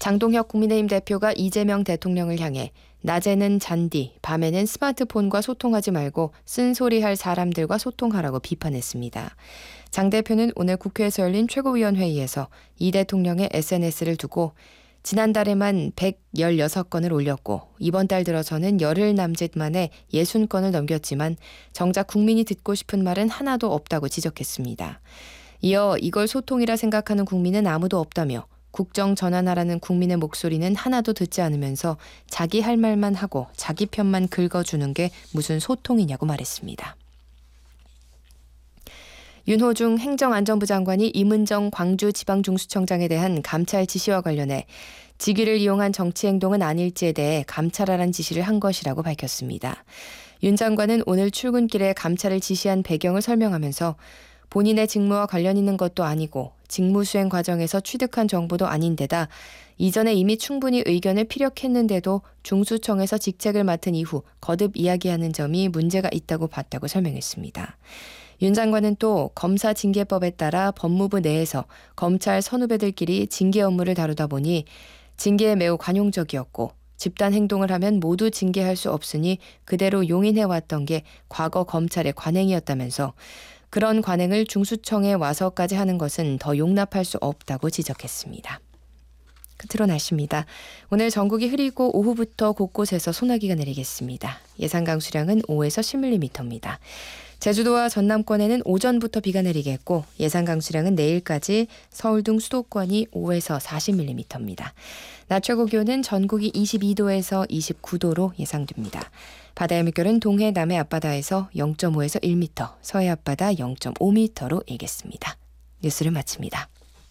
장동혁 국민의힘 대표가 이재명 대통령을 향해 낮에는 잔디, 밤에는 스마트폰과 소통하지 말고 쓴소리할 사람들과 소통하라고 비판했습니다. 장 대표는 오늘 국회에서 열린 최고위원회의에서 이 대통령의 SNS를 두고 지난달에만 116건을 올렸고 이번 달 들어서는 열흘 남짓 만에 60건을 넘겼지만 정작 국민이 듣고 싶은 말은 하나도 없다고 지적했습니다. 이어 이걸 소통이라 생각하는 국민은 아무도 없다며 국정 전환하라는 국민의 목소리는 하나도 듣지 않으면서 자기 할 말만 하고 자기 편만 긁어주는 게 무슨 소통이냐고 말했습니다. 윤호중 행정안전부 장관이 임은정 광주지방중수청장에 대한 감찰 지시와 관련해 직위를 이용한 정치행동은 아닐지에 대해 감찰하라는 지시를 한 것이라고 밝혔습니다. 윤 장관은 오늘 출근길에 감찰을 지시한 배경을 설명하면서 본인의 직무와 관련 있는 것도 아니고 직무 수행 과정에서 취득한 정보도 아닌데다 이전에 이미 충분히 의견을 피력했는데도 중수청에서 직책을 맡은 이후 거듭 이야기하는 점이 문제가 있다고 봤다고 설명했습니다. 윤 장관은 또 검사징계법에 따라 법무부 내에서 검찰 선후배들끼리 징계 업무를 다루다 보니 징계에 매우 관용적이었고 집단 행동을 하면 모두 징계할 수 없으니 그대로 용인해왔던 게 과거 검찰의 관행이었다면서 그런 관행을 중수청에 와서까지 하는 것은 더 용납할 수 없다고 지적했습니다. 끝으로 날씨입니다. 오늘 전국이 흐리고 오후부터 곳곳에서 소나기가 내리겠습니다. 예상 강수량은 5에서 10mm입니다. 제주도와 전남권에는 오전부터 비가 내리겠고 예상 강수량은 내일까지 서울 등 수도권이 5에서 40mm입니다. 낮 최고 기온은 전국이 22도에서 29도로 예상됩니다. 바다의 물결은 동해 남해 앞바다에서 0.5에서 1m, 서해 앞바다 0.5m로 일겠습니다. 뉴스를 마칩니다.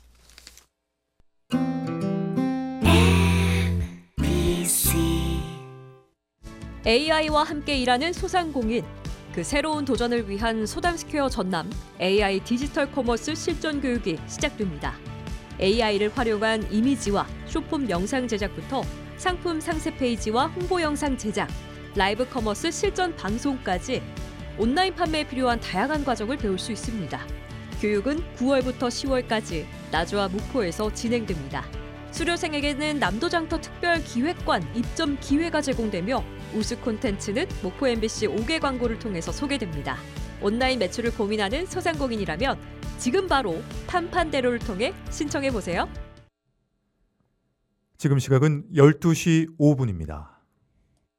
AI와 함께 일하는 소상공인. 그 새로운 도전을 위한 소담스퀘어 전남 AI 디지털 커머스 실전 교육이 시작됩니다. AI를 활용한 이미지와 쇼폼 영상 제작부터 상품 상세 페이지와 홍보 영상 제작, 라이브 커머스 실전 방송까지 온라인 판매에 필요한 다양한 과정을 배울 수 있습니다. 교육은 9월부터 10월까지 나주와 목포에서 진행됩니다. 수료생에게는 남도장터 특별 기획관 입점 기회가 제공되며 우수 콘텐츠는 목포 MBC 5개 광고를 통해서 소개됩니다. 온라인 매출을 고민하는 소상공인이라면 지금 바로 판판대로를 통해 신청해보세요. 지금 시각은 12시 5분입니다.